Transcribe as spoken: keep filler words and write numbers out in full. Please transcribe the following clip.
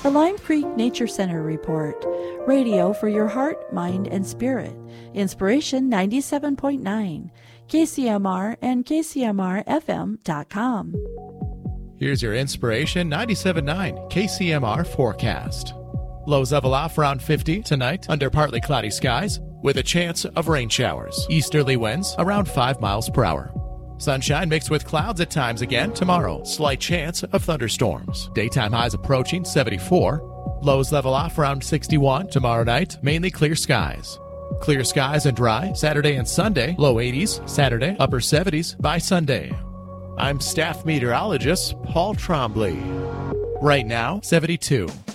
The Lime Creek Nature Center Report. Radio for your heart, mind, and spirit. Inspiration ninety-seven point nine. K C M R and K C M R F M dot com. Here's your Inspiration ninety-seven point nine K C M R forecast. Lows level off around fifty tonight under partly cloudy skies with a chance of rain showers. Easterly winds around five miles per hour. Sunshine mixed with clouds at times again tomorrow. Slight chance of thunderstorms. Daytime highs approaching seventy-four. Lows level off around sixty-one. Tomorrow night, mainly clear skies. Clear skies and dry Saturday and Sunday. Low eighties Saturday, upper seventies by Sunday. I'm staff meteorologist Paul Trombley. Right now, seventy-two.